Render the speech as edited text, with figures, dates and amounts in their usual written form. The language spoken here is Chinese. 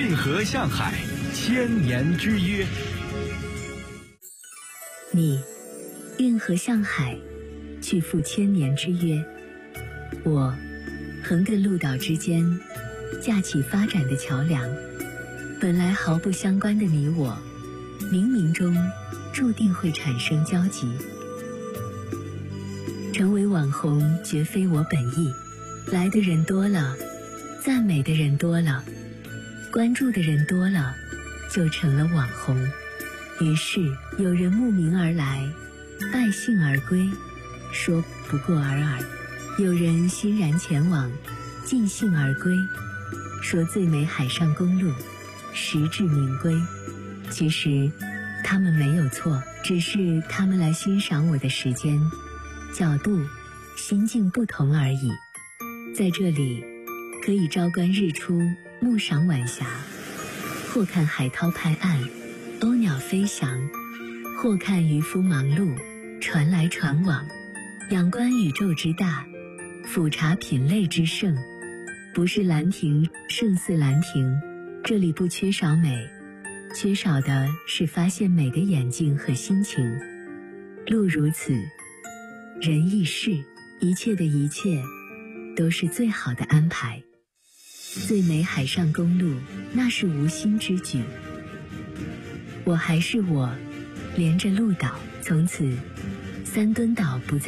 运河向海，千年之约。 你运河向海，去赴千年之约。我横亘陆岛之间，架起发展的桥梁。本来毫不相关的你我，冥冥中注定会产生交集。成为网红绝非我本意，来的人多了，赞美的人多了，关注的人多了，就成了网红。于是有人慕名而来，败兴而归，说不过尔尔；有人欣然前往，尽兴而归，说最美海上公路，实至名归。其实他们没有错，只是他们来欣赏我的时间、角度、心境不同而已。在这里，可以朝观日出，暮赏晚霞，或看海涛拍岸，鸥鸟飞翔，或看渔夫忙碌，船来船往，仰观宇宙之大，俯察品类之盛。不是兰亭胜似兰亭，这里不缺少美，缺少的是发现美的眼睛和心情。路如此，人亦是，一切的一切都是最好的安排。最美海上公路，那是无心之举。我还是我，连着鹿岛，从此三墩岛不再